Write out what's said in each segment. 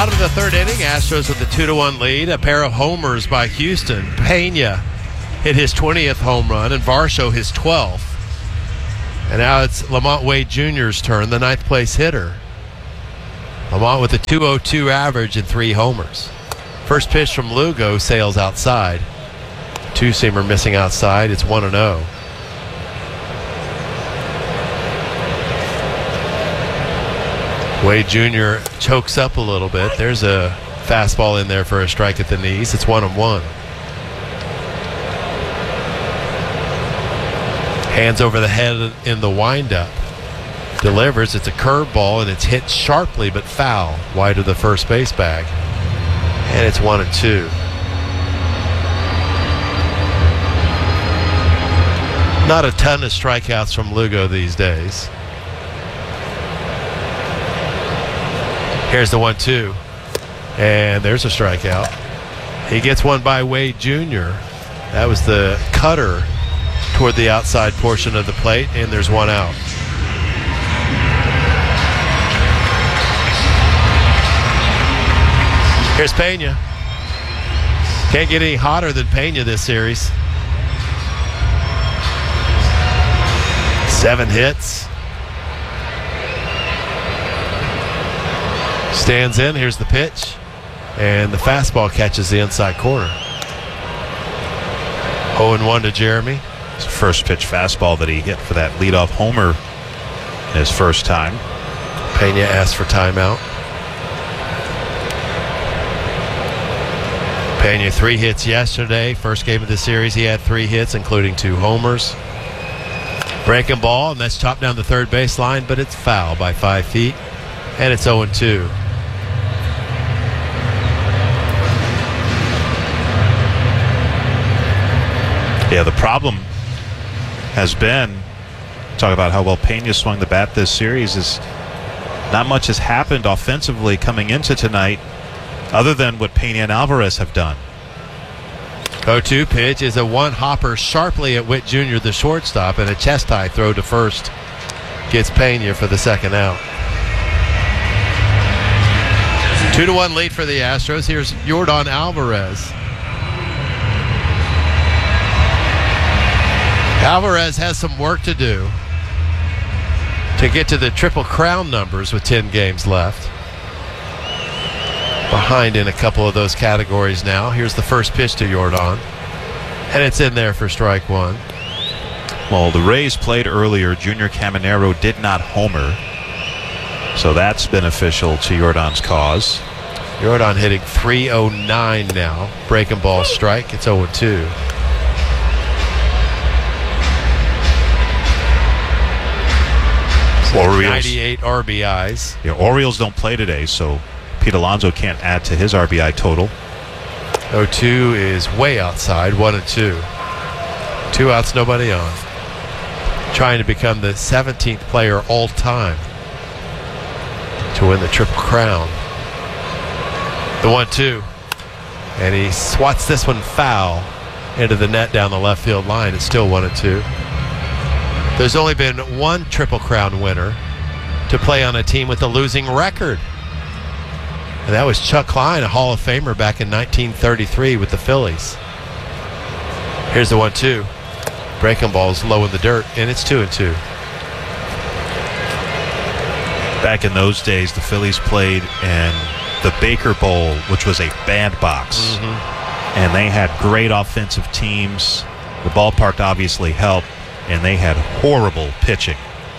Bottom of the third inning, Astros with a 2-1 lead. A pair of homers by Houston. Pena hit his 20th home run and Varsho his 12th. And now it's Lamont Wade Jr.'s turn, the ninth place hitter. Lamont with a .202 average and 3 homers. First pitch from Lugo sails outside. Two-seamer missing outside. It's 1-0. Wade Jr. chokes up a little bit. There's a fastball in there for a strike at the knees. It's 1-1. Hands over the head in the windup. Delivers. It's a curveball, and it's hit sharply but foul, wide of the first base bag. And it's 1-2. Not a ton of strikeouts from Lugo these days. Here's the 1-2. And there's a strikeout. He gets one by Wade Jr. That was the cutter toward the outside portion of the plate, and there's one out. Here's Pena. Can't get any hotter than Pena this series. 7 hits. Stands in. Here's the pitch. And the fastball catches the inside corner. 0-1 to Jeremy. It's the first pitch fastball that he hit for that leadoff homer his first time. Pena asked for timeout. Pena 3 hits yesterday. First game of the series, he had 3 hits, including 2 homers. Breaking ball, and that's chopped down the third baseline, but it's foul by 5 feet, and it's 0-2. Yeah, the problem has been, talk about how well Pena swung the bat this series, is not much has happened offensively coming into tonight other than what Pena and Alvarez have done. 0-2 pitch is a one-hopper sharply at Witt Jr., the shortstop, and a chest-high throw to first gets Pena for the second out. 2-1 lead for the Astros. Here's Yordan Alvarez. Alvarez has some work to do to get to the Triple Crown numbers with 10 games left. Behind in a couple of those categories now. Here's the first pitch to Yordan, and it's in there for strike one. Well, the Rays played earlier. Junior Caminero did not homer, so that's beneficial to Yordan's cause. Yordan hitting .309 now. Breaking ball strike. It's 0-2. Orioles, 98 RBIs. Yeah, Orioles don't play today, so Pete Alonso can't add to his RBI total. 0-2 is way outside. 1-2. 2 outs, nobody on. Trying to become the 17th player all time to win the Triple Crown. The 1-2. And he swats this one foul into the net down the left field line. It's still 1-2. There's only been one Triple Crown winner to play on a team with a losing record. And that was Chuck Klein, a Hall of Famer back in 1933 with the Phillies. Here's the 1-2. Breaking ball's low in the dirt, and it's 2-2. Back in those days, the Phillies played in the Baker Bowl, which was a bandbox. Mm-hmm. And they had great offensive teams. The ballpark obviously helped, and they had horrible pitching.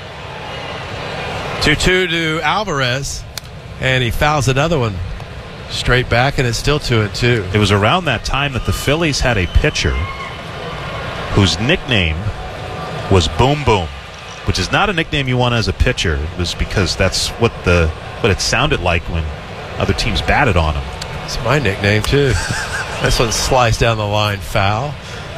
2-2 to Alvarez, and he fouls another one straight back, and it's still 2-2. It was around that time that the Phillies had a pitcher whose nickname was Boom Boom, which is not a nickname you want as a pitcher. It was because that's what it sounded like when other teams batted on him. It's my nickname, too. This one sliced down the line, foul.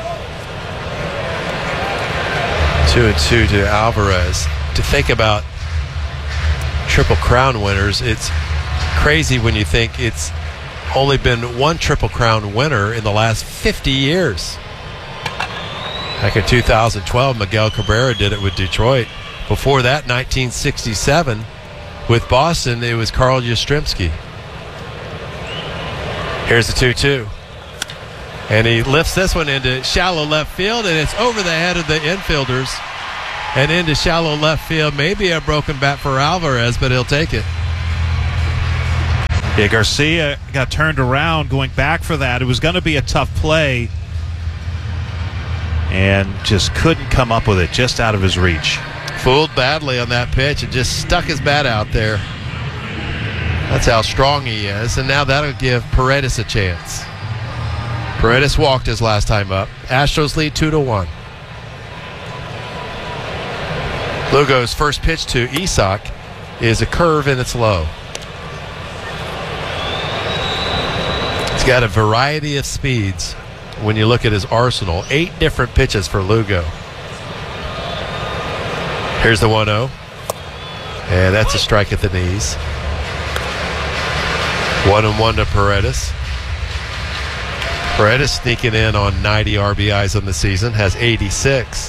2-2 to Alvarez. To think about Triple Crown winners, it's crazy when you think it's only been one Triple Crown winner in the last 50 years. Back in 2012, Miguel Cabrera did it with Detroit. Before that, 1967, with Boston, it was Carl Yastrzemski. Here's the 2-2. And he lifts this one into shallow left field, and it's over the head of the infielders and into shallow left field. Maybe a broken bat for Alvarez, but he'll take it. Yeah, Garcia got turned around going back for that. It was going to be a tough play and just couldn't come up with it, just out of his reach. Fooled badly on that pitch and just stuck his bat out there. That's how strong he is, and now that'll give Paredes a chance. Paredes walked his last time up. Astros lead 2-1. Lugo's first pitch to Isak is a curve and it's low. He's got a variety of speeds when you look at his arsenal. 8 different pitches for Lugo. Here's the 1-0. And that's a strike at the knees. 1-1 to Paredes. Paredes sneaking in on 90 RBIs on the season, has 86.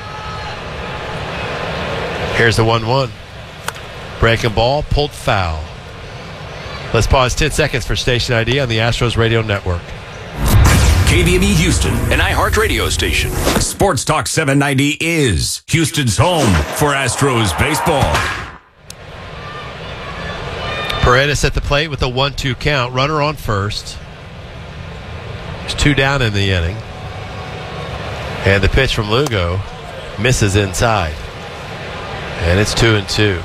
Here's the 1-1. Breaking ball, pulled foul. Let's pause 10 seconds for station ID on the Astros Radio Network. KBME Houston, an iHeartRadio station. Sports Talk 790 is Houston's home for Astros baseball. Paredes at the plate with a 1-2 count. Runner on first. There's 2 down in the inning. And the pitch from Lugo misses inside. And it's 2-2.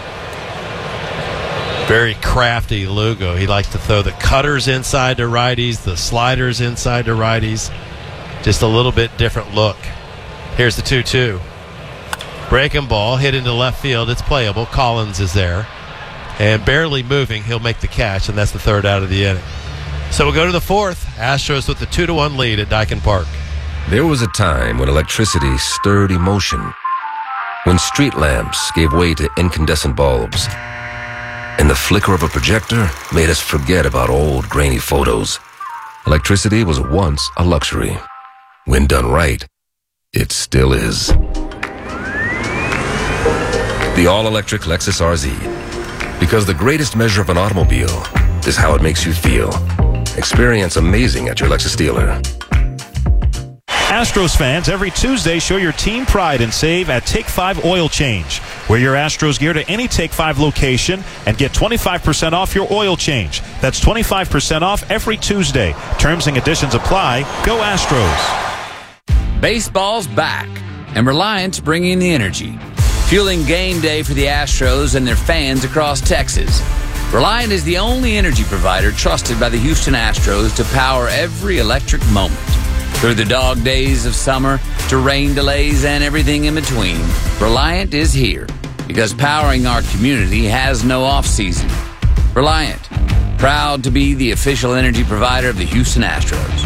Very crafty Lugo. He likes to throw the cutters inside to righties, the sliders inside to righties. Just a little bit different look. Here's the 2-2. Breaking ball, hit into left field. It's playable. Collins is there. And barely moving, he'll make the catch, and that's the 3rd out of the inning. So we'll go to the 4th. Astros with the 2-1 lead at Daikin Park. There was a time when electricity stirred emotion, when street lamps gave way to incandescent bulbs, and the flicker of a projector made us forget about old, grainy photos. Electricity was once a luxury. When done right, it still is. The all-electric Lexus RZ. Because the greatest measure of an automobile is how it makes you feel. Experience amazing at your Lexus dealer. Astros fans, every Tuesday, show your team pride and save at Take 5 Oil Change. Wear your Astros gear to any Take 5 location and get 25% off your oil change. That's 25% off every Tuesday. Terms and conditions apply. Go Astros. Baseball's back, and Reliant's bringing the energy, fueling game day for the Astros and their fans across Texas. Reliant is the only energy provider trusted by the Houston Astros to power every electric moment. Through the dog days of summer to rain delays and everything in between, Reliant is here because powering our community has no off-season. Reliant, proud to be the official energy provider of the Houston Astros.